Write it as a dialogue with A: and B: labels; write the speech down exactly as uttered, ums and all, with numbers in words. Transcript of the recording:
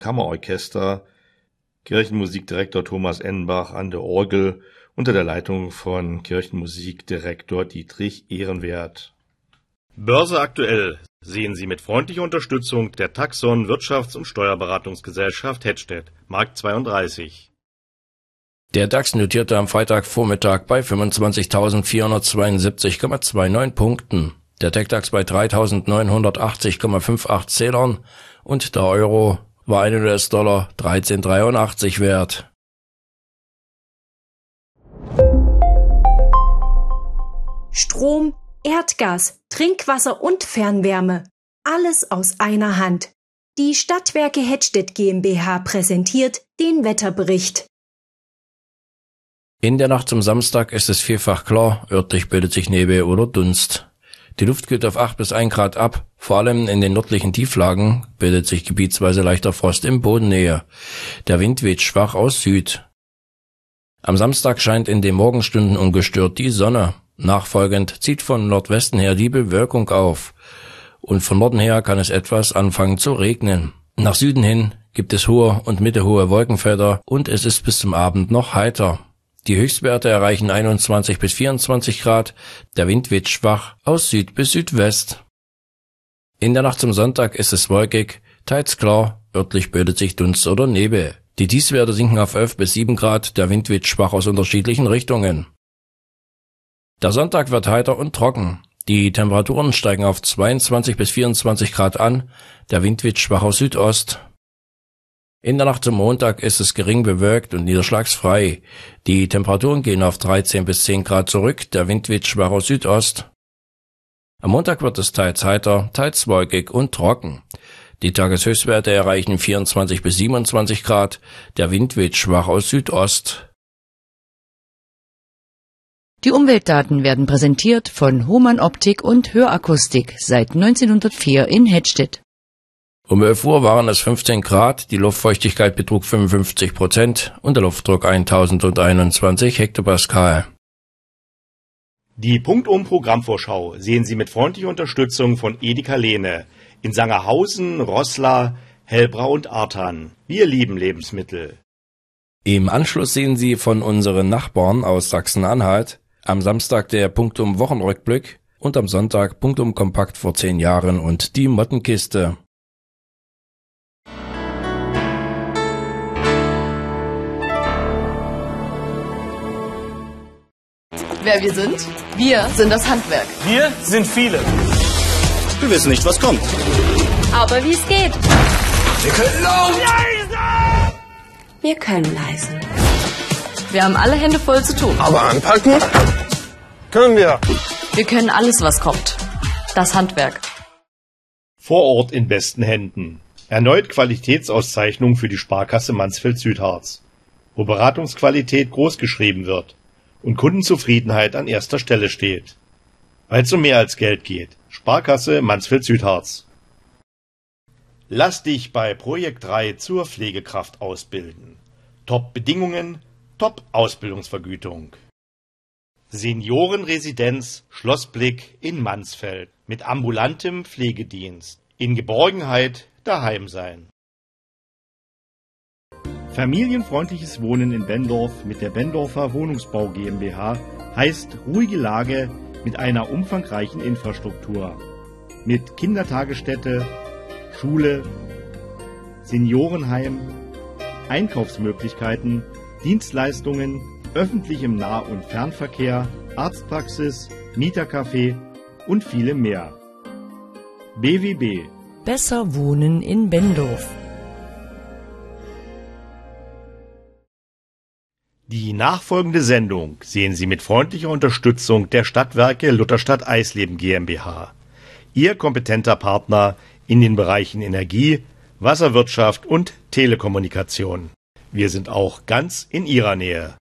A: Kammerorchester, Kirchenmusikdirektor Thomas Ennenbach an der Orgel unter der Leitung von Kirchenmusikdirektor Dietrich Ehrenwert. Börse aktuell sehen Sie mit freundlicher Unterstützung der Taxon Wirtschafts- und Steuerberatungsgesellschaft Hettstedt, Markt zweiunddreißig.
B: Der DAX notierte am Freitagvormittag bei fünfundzwanzigtausendvierhundertzweiundsiebzig Komma neunundzwanzig Punkten, der TechDAX bei dreitausendneunhundertachtzig Komma achtzehn Zählern und der Euro war ein U S-Dollar dreizehn Komma dreiundachtzig wert.
C: Strom, Erdgas, Trinkwasser und Fernwärme. Alles aus einer Hand. Die Stadtwerke Hettstedt GmbH präsentiert den Wetterbericht.
B: In der Nacht zum Samstag ist es vielfach klar, örtlich bildet sich Nebel oder Dunst. Die Luft kühlt auf acht bis ein Grad ab, vor allem in den nördlichen Tieflagen bildet sich gebietsweise leichter Frost in Bodennähe. Der Wind weht schwach aus Süd. Am Samstag scheint in den Morgenstunden ungestört die Sonne. Nachfolgend zieht von Nordwesten her die Bewölkung auf. Und von Norden her kann es etwas anfangen zu regnen. Nach Süden hin gibt es hohe und mittelhohe Wolkenfelder und es ist bis zum Abend noch heiter. Die Höchstwerte erreichen einundzwanzig bis vierundzwanzig Grad, der Wind weht schwach aus Süd bis Südwest. In der Nacht zum Sonntag ist es wolkig, teils klar, örtlich bildet sich Dunst oder Nebel. Die Tiefstwerte sinken auf elf bis sieben Grad, der Wind weht schwach aus unterschiedlichen Richtungen. Der Sonntag wird heiter und trocken. Die Temperaturen steigen auf zweiundzwanzig bis vierundzwanzig Grad an, der Wind weht schwach aus Südost. In der Nacht zum Montag ist es gering bewölkt und niederschlagsfrei. Die Temperaturen gehen auf dreizehn bis zehn Grad zurück, der Wind weht schwach aus Südost. Am Montag wird es teils heiter, teils wolkig und trocken. Die Tageshöchstwerte erreichen vierundzwanzig bis siebenundzwanzig Grad, der Wind weht schwach aus Südost.
D: Die Umweltdaten werden präsentiert von Hohmann Optik und Hörakustik seit neunzehnhundertvier in Hettstedt.
B: Um elf Uhr waren es fünfzehn Grad, die Luftfeuchtigkeit betrug fünfundfünfzig Prozent und der Luftdruck eintausendeinundzwanzig Hektopascal.
A: Die Punktum-Programmvorschau sehen Sie mit freundlicher Unterstützung von Edeka Lehne in Sangerhausen, Roßla, Hellbrau und Arthan. Wir lieben Lebensmittel.
B: Im Anschluss sehen Sie von unseren Nachbarn aus Sachsen-Anhalt am Samstag der Punktum-Wochenrückblick und am Sonntag Punktum-Kompakt vor zehn Jahren und die Mottenkiste.
E: Wer wir sind? Wir sind das Handwerk.
F: Wir sind viele.
G: Wir wissen nicht, was kommt.
E: Aber wie es geht.
F: Wir können laut.
C: Leise! Wir können leise.
E: Wir haben alle Hände voll zu tun.
F: Aber anpacken können wir.
E: Wir können alles, was kommt. Das Handwerk.
A: Vor Ort in besten Händen. Erneut Qualitätsauszeichnung für die Sparkasse Mansfeld-Südharz, wo Beratungsqualität großgeschrieben wird und Kundenzufriedenheit an erster Stelle steht. Weil es um mehr als Geld geht. Sparkasse Mansfeld-Südharz. Lass dich bei Projekt drei zur Pflegekraft ausbilden. Top-Bedingungen, Top-Ausbildungsvergütung. Seniorenresidenz Schlossblick in Mansfeld mit ambulantem Pflegedienst. In Geborgenheit daheim sein. Familienfreundliches Wohnen in Bendorf mit der Bendorfer Wohnungsbau GmbH heißt ruhige Lage mit einer umfangreichen Infrastruktur. Mit Kindertagesstätte, Schule, Seniorenheim, Einkaufsmöglichkeiten, Dienstleistungen, öffentlichem Nah- und Fernverkehr, Arztpraxis, Mietercafé und vielem mehr. B W B.
D: Besser wohnen in Bendorf.
A: Die nachfolgende Sendung sehen Sie mit freundlicher Unterstützung der Stadtwerke Lutherstadt Eisleben GmbH. Ihr kompetenter Partner in den Bereichen Energie, Wasserwirtschaft und Telekommunikation. Wir sind auch ganz in Ihrer Nähe.